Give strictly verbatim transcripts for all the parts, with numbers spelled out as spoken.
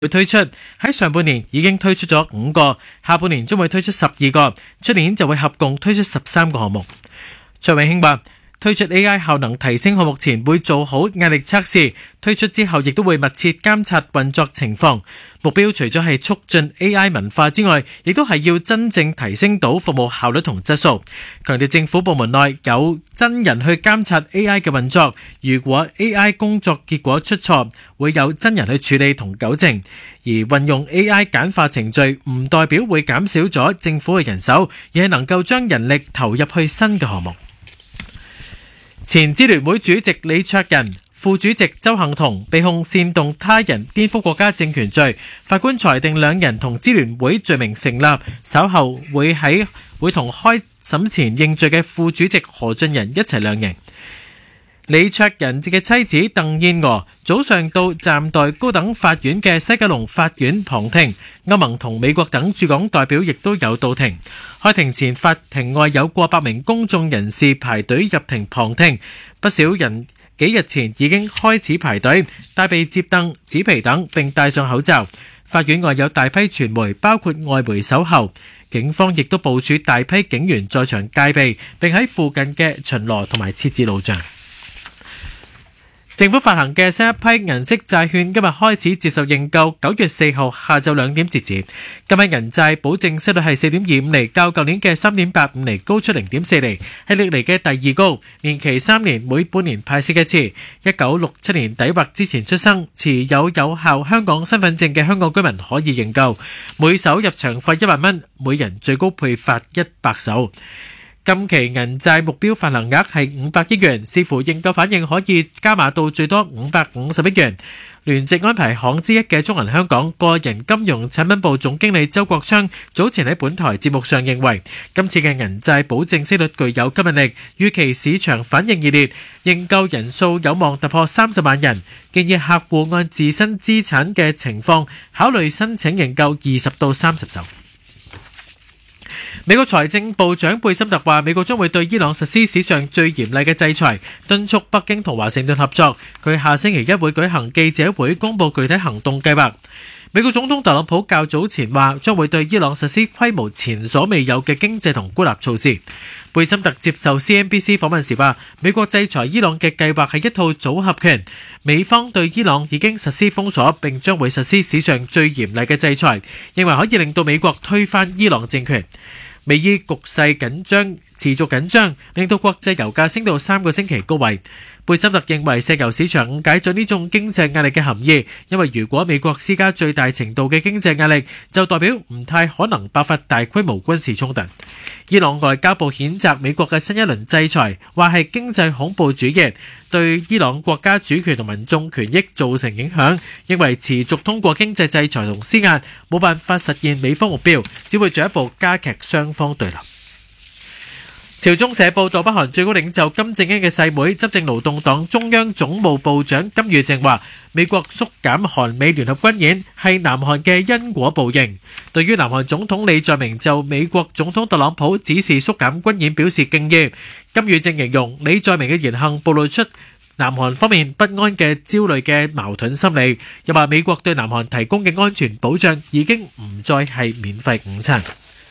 會推出，喺上半年已經推出咗五個，下半年將會推出十二個，出年就會合共推出十三個項目。卓永興話，推出 A I 效能提升項目前會做好壓力測試，推出之後亦都會密切監察運作情況。目標除咗係促進 A I 文化之外，亦都係要真正提升到服務效率同質素。強調政府部門內有真人去監察 A I 嘅運作，如果 A I 工作結果出錯，會有真人去處理同糾正。而運用 A I 簡化程序唔代表會減少咗政府嘅人手，而係能夠將人力投入去新嘅項目。前支聯會主席李卓人、副主席鄒幸彤被控煽動他人顛覆國家政權罪，法官裁定兩人同支聯會罪名成立，稍後會喺會同開審前認罪嘅副主席何俊仁一齊量刑。李卓人嘅妻子鄧燕娥早上到暫代高等法院嘅西九龍法院旁聽，歐盟同美國等駐港代表亦都有到庭。開庭前，法庭外有過百名公眾人士排隊入庭旁聽，不少人幾日前已經開始排隊，帶備摺凳、紙皮等，並戴上口罩。法院外有大批傳媒，包括外媒守候。警方亦都部署大批警員在場戒備，並喺附近嘅巡邏同埋設置路障。政府發行嘅新一批銀色債券今日開始接受認購，九月四號下晝兩點截止。今日銀債保證息率係四點二五厘，較舊年嘅三點八五厘高出零點四厘，係歷嚟嘅第二高。年期三年，每半年派息一次。一九六七年底或之前出生、持有有效香港身份證嘅香港居民可以認購，每手入場費一萬蚊，每人最高配發一百手。近期銀債目標發行額係五百億元，視乎認購反應可以加碼到最多五百五十億元。聯席安排行之一嘅中銀香港個人金融產品部總經理周國昌早前喺本台節目上認為，今次嘅銀債保證息率具有吸引力，預期市場反應熱烈，認購人數有望突破三十萬人，建議客戶按自身資產嘅情況考慮申請認購二十到三十手。美國財政部長貝森特話，美國將會對伊朗實施史上最嚴厲嘅制裁，敦促北京同華盛頓合作。佢下星期一會舉行記者會，公佈具體行動計劃。美國總統特朗普較早前話，將會對伊朗實施規模前所未有嘅經濟同孤立措施。貝森特接受 C N B C 訪問時話，美國制裁伊朗嘅計劃係一套組合拳，美方對伊朗已經實施封鎖，並將會實施史上最嚴厲嘅制裁，認為可以令到美國推翻伊朗政權。美伊局勢緊張，持續緊張，令到國際油價升到三個星期高位。貝森特認為石油市場誤解咗呢種經濟壓力嘅含義，因為如果美國施加最大程度嘅經濟壓力，就代表唔太可能爆發大規模軍事衝突。伊朗外交部譴責美國嘅新一輪制裁，話係經濟恐怖主義，對伊朗國家主權同民眾權益造成影響，認為持續通過經濟制裁同施壓冇辦法實現美方目標，只會進一步加劇雙方對立。朝中社報道，北韓最高領袖金正恩嘅細妹、執政勞動黨中央總務部長金與正話，美國縮減韓美聯合軍演係南韓嘅因果報應。對於南韓總統李在明就美國總統特朗普指示縮減軍演表示敬意，金與正形容李在明嘅言行暴露出南韓方面不安嘅焦慮嘅矛盾心理，又話美國對南韓提供嘅安全保障已經唔再係免費午餐。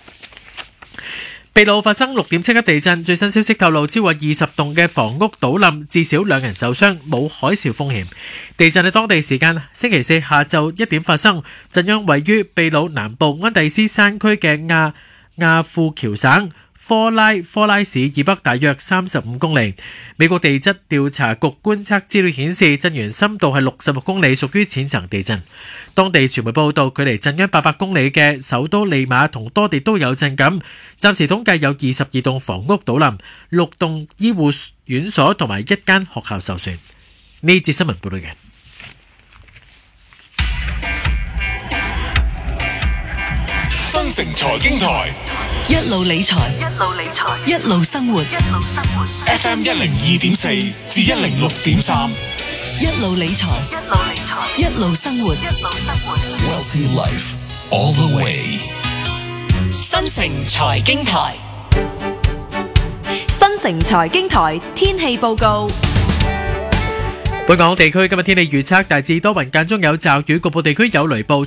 秘魯發生六點七級地震，最新消息透露超過二十棟嘅房屋倒冧，至少兩人受傷，冇海嘯風險。地震喺當地時間星期四下晝一點發生，震央位於秘魯南部安第斯山區嘅亞亞庫喬省科拉科拉市以北大約三十五公里。美國地質調查局觀測資料顯示，震源深度係六十六公里，屬於淺層地震。當地傳媒報道，距離震央八百公里嘅首都利馬同多地都有震感。暫時統計有二十二棟房屋倒冧，六棟醫護院所同埋一間學校受損。呢節新聞報道嘅。 新城財經台， 一路理財，一路理財，一路生活，一路生活。 F M 一零二點四至一零六點三， 一路理財，一路理財，一路生活，一路生活。 Wealthy life all the way。 新城財經台， 新城財經台天氣報告。 本港地區今日天氣預測大致多雲間中有驟雨，局部地區有雷暴。